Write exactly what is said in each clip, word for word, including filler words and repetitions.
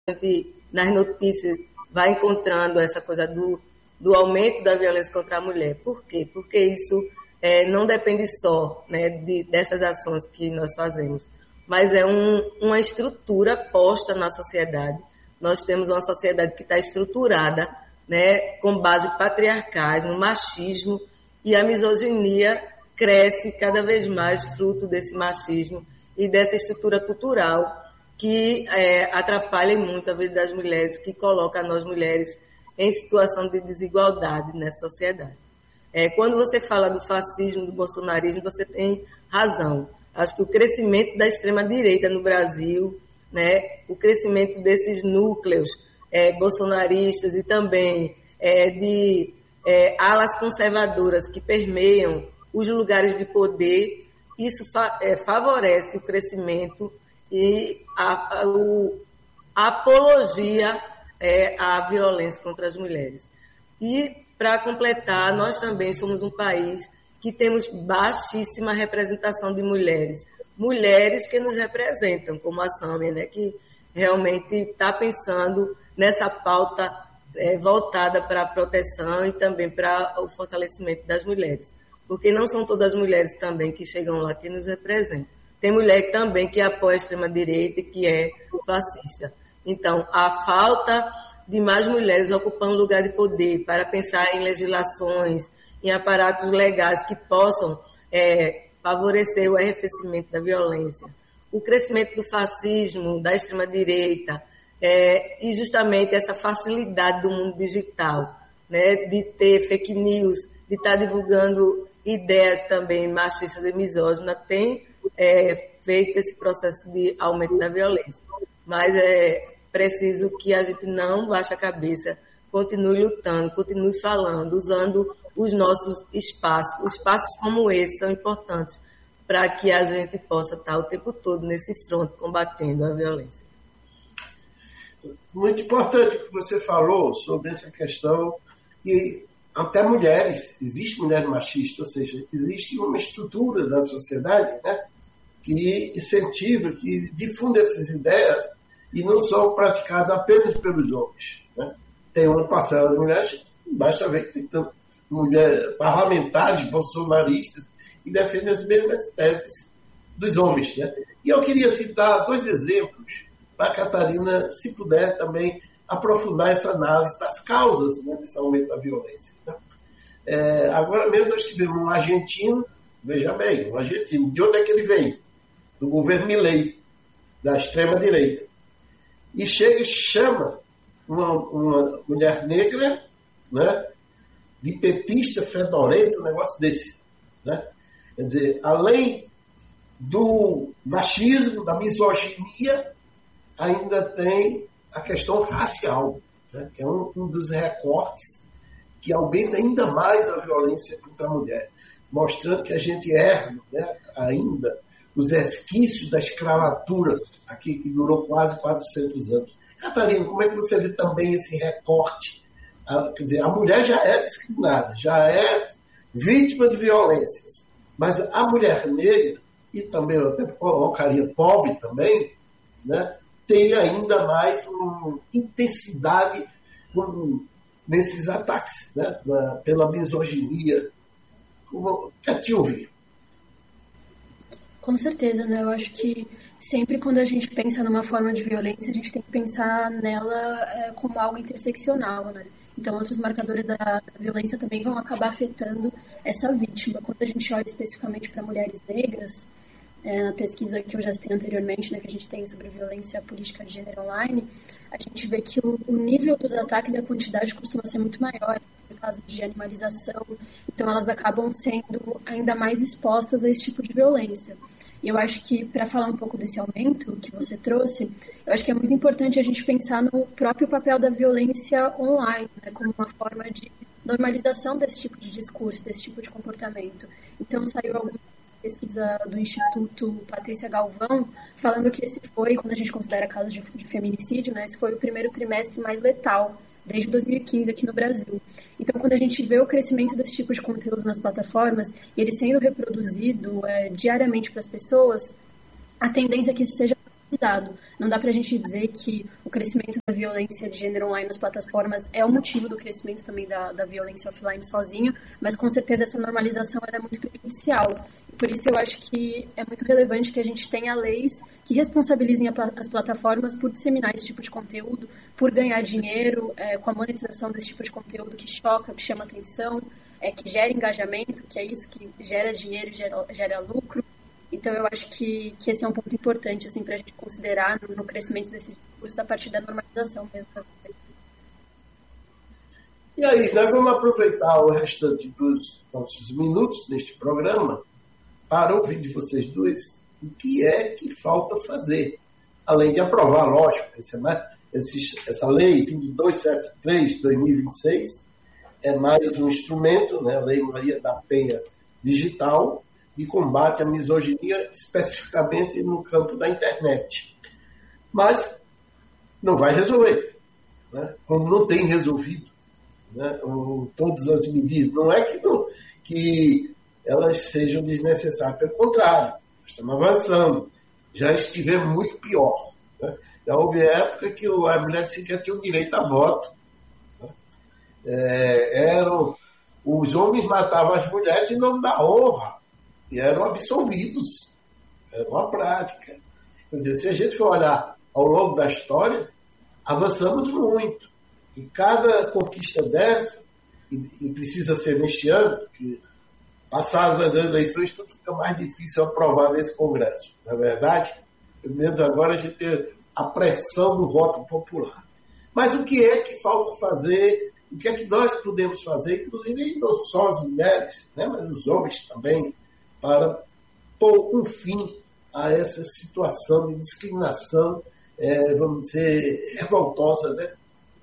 a gente, nas notícias, vai encontrando essa coisa do, do aumento da violência contra a mulher. Por quê? Porque isso é, não depende só, né, de, dessas ações que nós fazemos, mas é um, uma estrutura posta na sociedade. Nós temos uma sociedade que está estruturada, né, com base patriarcais, no machismo, e a misoginia cresce cada vez mais fruto desse machismo e dessa estrutura cultural que é, atrapalha muito a vida das mulheres, que coloca nós mulheres em situação de desigualdade nessa sociedade. É, quando você fala do fascismo, do bolsonarismo, você tem razão. Acho que o crescimento da extrema-direita no Brasil, né, o crescimento desses núcleos é, bolsonaristas e também é, de é, alas conservadoras que permeiam os lugares de poder, isso fa- é, favorece o crescimento e a, a, o, a apologia é, à violência contra as mulheres. E, para completar, nós também somos um país que temos baixíssima representação de mulheres. Mulheres que nos representam, como a Sâmia, né, que realmente está pensando nessa pauta é, voltada para a proteção e também para o fortalecimento das mulheres. Porque não são todas as mulheres também que chegam lá que nos representam. Tem mulher também que apoia a extrema-direita e que é fascista. Então, a falta de mais mulheres ocupando lugar de poder para pensar em legislações, em aparatos legais que possam é, favorecer o arrefecimento da violência, o crescimento do fascismo, da extrema-direita, é, e justamente essa facilidade do mundo digital, né, de ter fake news, de estar divulgando ideias também machistas e misóginas, tem é, feito esse processo de aumento da violência. Mas é preciso que a gente não baixe a cabeça, continue lutando, continue falando, usando os nossos espaços. Espaços como esse são importantes para que a gente possa estar o tempo todo nesse fronte combatendo a violência. Muito importante o que você falou sobre essa questão que até mulheres, existe mulher machista, ou seja, existe uma estrutura da sociedade, né, que incentiva, que difunde essas ideias e não são praticadas apenas pelos homens, né? Tem uma parcela de mulheres, basta ver que tem mulheres parlamentares bolsonaristas que defendem as mesmas teses dos homens, né? E eu queria citar dois exemplos para a Catarina, se puder também aprofundar essa análise das causas, né, desse aumento da violência. Né? É, agora mesmo nós tivemos um argentino, veja bem, um argentino, de onde é que ele vem? Do governo Milei, da extrema-direita. E chega e chama uma, uma mulher negra, né, de petista, fedorenta, um negócio desse. Né? Quer dizer, além do machismo, da misoginia, ainda tem a questão racial, né, que é um, um dos recortes que aumenta ainda mais a violência contra a mulher, mostrando que a gente herda, né, ainda os resquícios da escravatura, aqui, que durou quase quatrocentos anos. Catarina, como é que você vê também esse recorte? A, quer dizer, a mulher já é discriminada, já é vítima de violências, mas a mulher negra, e também eu até colocaria pobre também, né, tem ainda mais uma intensidade um, nesses ataques, né, na, pela misoginia. Quer te ouvir? Com certeza, né? Eu acho que sempre quando a gente pensa numa forma de violência, a gente tem que pensar nela é, como algo interseccional, né? Então, outros marcadores da, da violência também vão acabar afetando essa vítima. Quando a gente olha especificamente para mulheres negras, é, na pesquisa que eu já citei anteriormente, né, que a gente tem sobre violência política de gênero online, a gente vê que o, o nível dos ataques e a quantidade costuma ser muito maior, no caso de animalização, então elas acabam sendo ainda mais expostas a esse tipo de violência. E eu acho que, para falar um pouco desse aumento que você trouxe, eu acho que é muito importante a gente pensar no próprio papel da violência online, né, como uma forma de normalização desse tipo de discurso, desse tipo de comportamento. Então, saiu alguma pesquisa do Instituto Patrícia Galvão, falando que esse foi, quando a gente considera casos de, de feminicídio, né, esse foi o primeiro trimestre mais letal desde dois mil e quinze aqui no Brasil. Então, quando a gente vê o crescimento desse tipo de conteúdo nas plataformas, e ele sendo reproduzido é, diariamente para as pessoas, a tendência é que isso seja cuidado. Não dá para a gente dizer que o crescimento da violência de gênero online nas plataformas é o motivo do crescimento também da, da violência offline sozinho, mas com certeza essa normalização ela é muito prejudicial. Por isso eu acho que é muito relevante que a gente tenha leis que responsabilizem a, as plataformas por disseminar esse tipo de conteúdo, por ganhar dinheiro é, com a monetização desse tipo de conteúdo que choca, que chama atenção, é, que gera engajamento, que é isso que gera dinheiro e gera, gera lucro. Então, eu acho que, que esse é um ponto importante assim, para a gente considerar no, no crescimento desses discursos a partir da normalização mesmo. E aí, nós vamos aproveitar o restante dos nossos minutos neste programa para ouvir de vocês dois o que é que falta fazer. Além de aprovar, lógico, esse, né, esse, essa lei vinte e dois setenta e três de dois mil e vinte e seis é mais um instrumento, né, a Lei Maria da Penha Digital, de combate à misoginia, especificamente no campo da internet. Mas não vai resolver, né? Como não tem resolvido, né? Todas as medidas. Não é que, não, que elas sejam desnecessárias, pelo contrário, nós estamos avançando. Já estivemos muito pior, né? Já houve época que a mulher sequer tinha o direito a voto. Né? É, eram, os homens matavam as mulheres em nome da honra. E eram absolvidos. Era uma prática. Quer dizer, se a gente for olhar ao longo da história, avançamos muito. E cada conquista dessa, e, e precisa ser neste ano, porque passadas as eleições tudo fica mais difícil aprovar nesse Congresso. Não é verdade? Pelo menos agora a gente tem a pressão do voto popular. Mas o que é que falta fazer? O que é que nós podemos fazer? Inclusive não só as mulheres, né, mas os homens também, para pôr um fim a essa situação de discriminação, é, vamos dizer, revoltosa, né,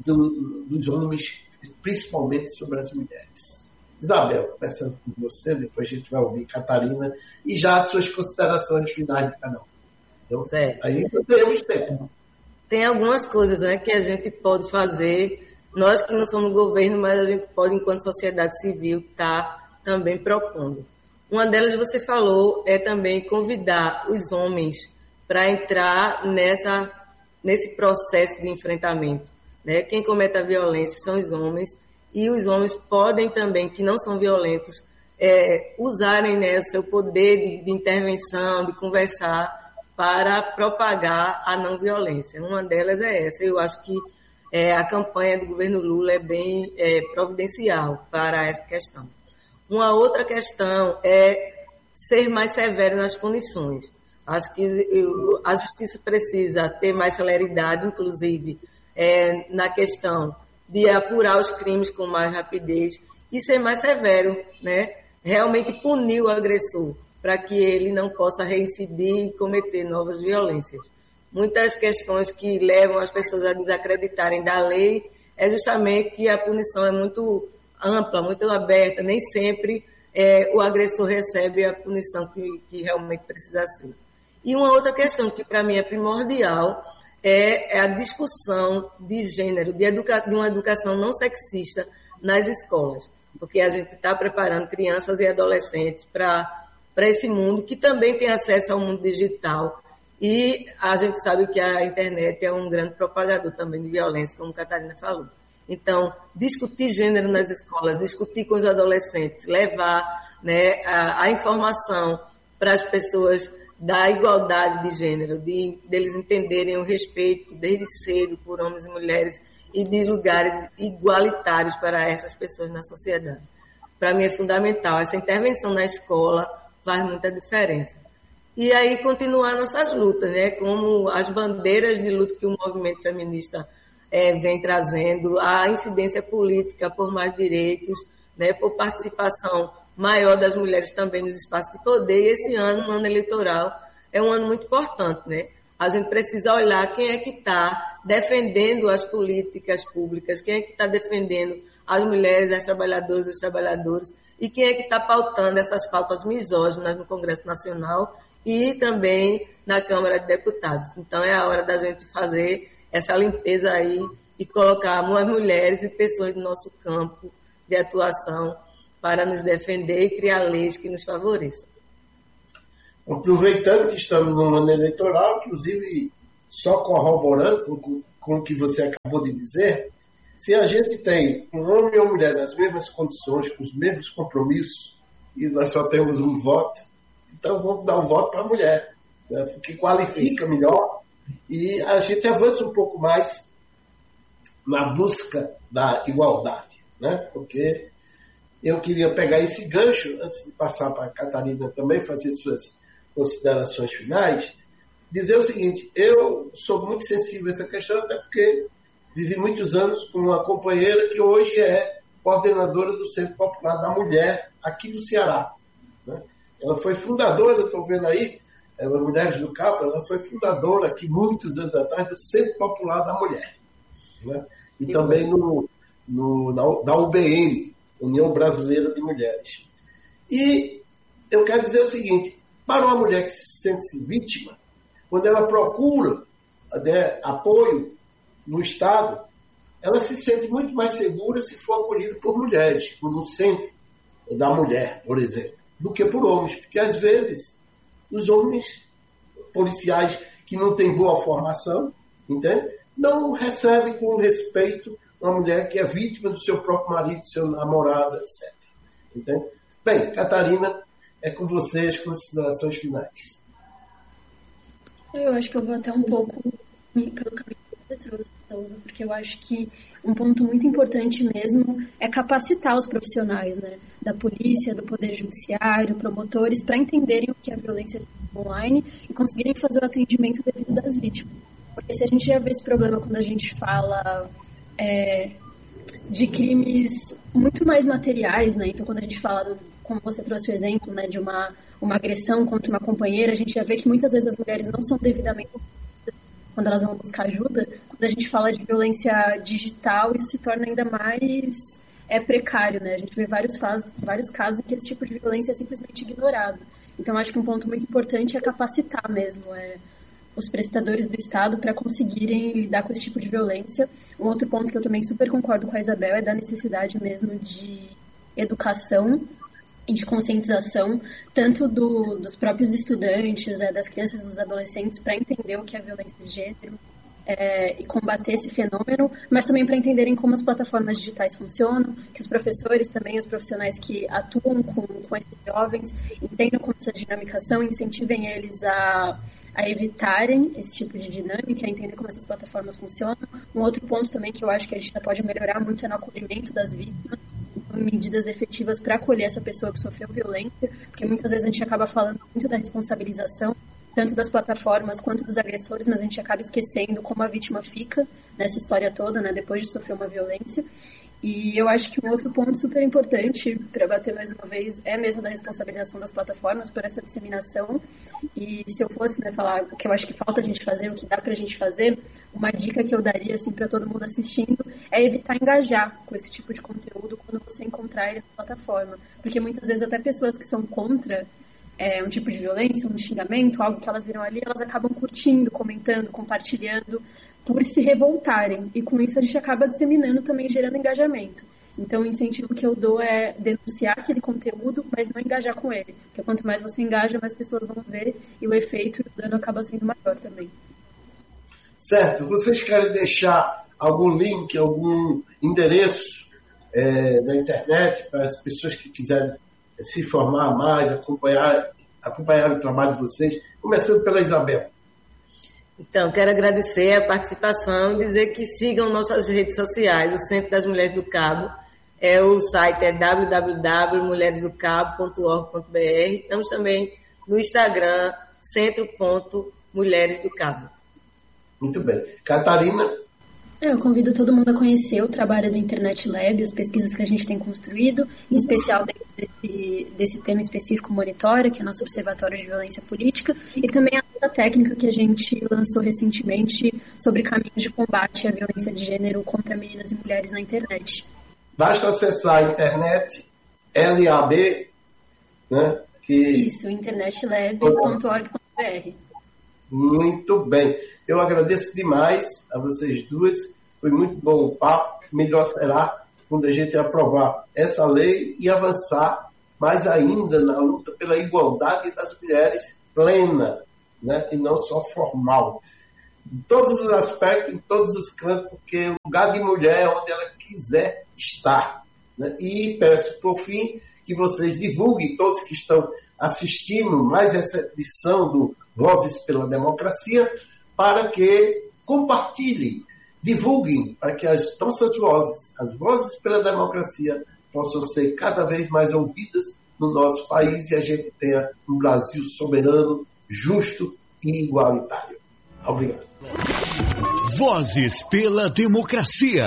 do, dos homens, principalmente sobre as mulheres. Isabel, começando com você, depois a gente vai ouvir Catarina, e já as suas considerações finais de cada um. Então, certo. Ainda temos tempo. Tem algumas coisas, né, que a gente pode fazer, nós que não somos governo, mas a gente pode, enquanto sociedade civil, estar também propondo. Uma delas você falou é também convidar os homens para entrar nessa, nesse processo de enfrentamento. Né? Quem comete a violência são os homens, e os homens podem também, que não são violentos, é, usarem, né, o seu poder de, de intervenção, de conversar, para propagar a não violência. Uma delas é essa. Eu acho que é, a campanha do governo Lula é bem é, providencial para essa questão. Uma outra questão é ser mais severo nas punições. Acho que a justiça precisa ter mais celeridade, inclusive, é, na questão de apurar os crimes com mais rapidez e ser mais severo, né? Realmente punir o agressor, para que ele não possa reincidir e cometer novas violências. Muitas questões que levam as pessoas a desacreditarem da lei é justamente que a punição é muito ampla, muito aberta, nem sempre é, o agressor recebe a punição que, que realmente precisa ser. E uma outra questão que para mim é primordial é, é a discussão de gênero, de, educa- de uma educação não sexista nas escolas, porque a gente está preparando crianças e adolescentes para para esse mundo que também tem acesso ao mundo digital, e a gente sabe que a internet é um grande propagador também de violência, como a Catarina falou. Então, discutir gênero nas escolas, discutir com os adolescentes, levar, né, a, a informação para as pessoas da igualdade de gênero, de deles entenderem o respeito desde cedo por homens e mulheres e de lugares igualitários para essas pessoas na sociedade. Para mim é fundamental. Essa intervenção na escola faz muita diferença. E aí continuar nossas lutas, né, como as bandeiras de luta que o movimento feminista É, vem trazendo, a incidência política por mais direitos, né, por participação maior das mulheres também nos espaços de poder. E esse ano, um ano eleitoral, é um ano muito importante, né? A gente precisa olhar quem é que está defendendo as políticas públicas, quem é que está defendendo as mulheres, as trabalhadoras, os trabalhadores, e quem é que está pautando essas pautas misóginas no Congresso Nacional e também na Câmara de Deputados. Então é a hora da gente fazer essa limpeza aí e colocar as mulheres e pessoas do nosso campo de atuação para nos defender e criar leis que nos favoreçam. Aproveitando que estamos no ano eleitoral, inclusive só corroborando com, com o que você acabou de dizer, se a gente tem um homem e uma mulher nas mesmas condições, com os mesmos compromissos, e nós só temos um voto, então vamos dar um voto para a mulher, né? Porque qualifica melhor e a gente avança um pouco mais na busca da igualdade, né? Porque eu queria pegar esse gancho, antes de passar para a Catarina também fazer suas considerações finais, dizer o seguinte: eu sou muito sensível a essa questão, até porque vivi muitos anos com uma companheira que hoje é coordenadora do Centro Popular da Mulher aqui do Ceará, né? Ela foi fundadora, estou vendo aí, ela, Mulheres do Cabo, ela foi fundadora aqui muitos anos atrás do Centro Popular da Mulher, né? E Sim. também no, no, na, da U B M, União Brasileira de Mulheres. E eu quero dizer o seguinte: para uma mulher que se sente vítima, quando ela procura, né, apoio no Estado, ela se sente muito mais segura se for acolhida por mulheres, por um centro da mulher, por exemplo, do que por homens. Porque, às vezes, os homens policiais que não têm boa formação, entende? Não recebem com respeito uma mulher que é vítima do seu próprio marido, do seu namorado, etcétera. Entende? Bem, Catarina, é com você as considerações finais. Eu acho que eu vou até um pouco pelo caminho que você trouxe, Souza, porque eu acho que um ponto muito importante mesmo é capacitar os profissionais, né, da polícia, do poder judiciário, promotores, para entenderem o que é violência online e conseguirem fazer o atendimento devido das vítimas. Porque se a gente já vê esse problema quando a gente fala é, de crimes muito mais materiais, né, então quando a gente fala, do, como você trouxe o exemplo, né, de uma, uma agressão contra uma companheira, a gente já vê que muitas vezes as mulheres não são devidamente quando elas vão buscar ajuda. Quando a gente fala de violência digital, isso se torna ainda mais é, precário, né? A gente vê vários, faz, vários casos em que esse tipo de violência é simplesmente ignorado. Então, acho que um ponto muito importante é capacitar mesmo é, os prestadores do Estado para conseguirem lidar com esse tipo de violência. Um outro ponto que eu também super concordo com a Isabel é da necessidade mesmo de educação e de conscientização, tanto do, dos próprios estudantes, é, das crianças e dos adolescentes, para entender o que é violência de gênero é, e combater esse fenômeno, mas também para entenderem como as plataformas digitais funcionam, que os professores também, os profissionais que atuam com, com esses jovens, entendam como essa dinâmica são, incentivem eles a, a evitarem esse tipo de dinâmica, a entender como essas plataformas funcionam. Um outro ponto também que eu acho que a gente ainda pode melhorar muito é no acolhimento das vítimas, medidas efetivas para acolher essa pessoa que sofreu violência, porque muitas vezes a gente acaba falando muito da responsabilização, tanto das plataformas quanto dos agressores, mas a gente acaba esquecendo como a vítima fica nessa história toda, né, depois de sofrer uma violência. E eu acho que um outro ponto super importante, para bater mais uma vez, é mesmo da responsabilização das plataformas por essa disseminação. E se eu fosse, né, falar o que eu acho que falta a gente fazer, o que dá para a gente fazer, uma dica que eu daria assim, para todo mundo assistindo é evitar engajar com esse tipo de conteúdo quando você encontrar ele na plataforma. Porque muitas vezes até pessoas que são contra é, um tipo de violência, um xingamento, algo que elas viram ali, elas acabam curtindo, comentando, compartilhando, por se revoltarem. E com isso a gente acaba disseminando também, gerando engajamento. Então o incentivo que eu dou é denunciar aquele conteúdo, mas não engajar com ele. Porque quanto mais você engaja, mais pessoas vão ver e o efeito e o dano acaba sendo maior também. Certo. Vocês querem deixar algum link, algum endereço é, na internet para as pessoas que quiserem se informar mais, acompanhar, acompanhar o trabalho de vocês? Começando pela Isabel. Então, quero agradecer a participação e dizer que sigam nossas redes sociais, o Centro das Mulheres do Cabo. É, o site é w w w ponto mulheres do cabo ponto org ponto b r. Estamos também no Instagram, centro ponto mulheres do cabo. Muito bem. Catarina? Eu convido todo mundo a conhecer o trabalho do Internet Lab, as pesquisas que a gente tem construído, em especial desse, desse tema específico Monitora, que é o nosso Observatório de Violência Política, e também a nota técnica que a gente lançou recentemente sobre caminhos de combate à violência de gênero contra meninas e mulheres na internet. Basta acessar a internet, L A B, né? Que... Isso, internetlab ponto org ponto b r. Muito bem. Eu agradeço demais a vocês duas. Foi muito bom o papo. Melhor será quando a gente aprovar essa lei e avançar mais ainda na luta pela igualdade das mulheres plena, né? E não só formal. em todos os aspectos, em todos os cantos, porque o lugar de mulher é onde ela quiser estar. Né? E peço, por fim, que vocês divulguem, todos que estão assistindo mais essa edição do Vozes pela Democracia, para que compartilhem, divulguem, para que as nossas vozes, as vozes pela democracia, possam ser cada vez mais ouvidas no nosso país e a gente tenha um Brasil soberano, justo e igualitário. Obrigado. Vozes pela Democracia.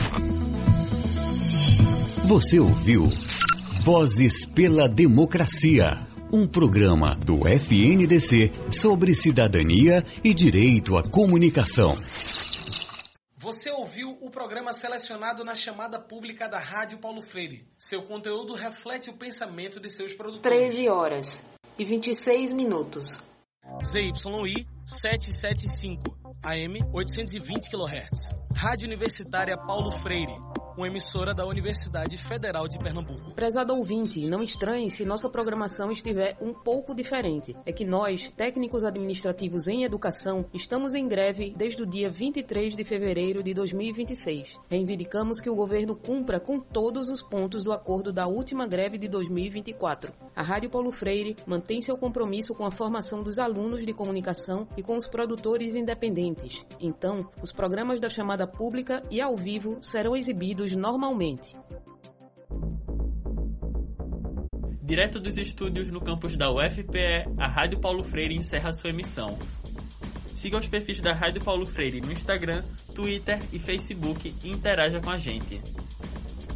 Você ouviu Vozes pela Democracia, um programa do F N D C sobre cidadania e direito à comunicação. Você ouviu o programa selecionado na chamada pública da Rádio Paulo Freire. Seu conteúdo reflete o pensamento de seus produtores. treze horas e vinte e seis minutos. Z Y I setecentos e setenta e cinco, A M oitocentos e vinte quilohertz. Rádio Universitária Paulo Freire, uma emissora da Universidade Federal de Pernambuco. Prezado ouvinte, não estranhe se nossa programação estiver um pouco diferente. É que nós, técnicos administrativos em educação, estamos em greve desde o dia vinte e três de fevereiro de dois mil e vinte e seis. Reivindicamos que o governo cumpra com todos os pontos do acordo da última greve de dois mil e vinte e quatro. A Rádio Paulo Freire mantém seu compromisso com a formação dos alunos de comunicação e com os produtores independentes. Então, os programas da chamada pública e ao vivo serão exibidos normalmente. Direto dos estúdios no campus da U F P E, a Rádio Paulo Freire encerra sua emissão. Siga os perfis da Rádio Paulo Freire no Instagram, Twitter e Facebook e interaja com a gente.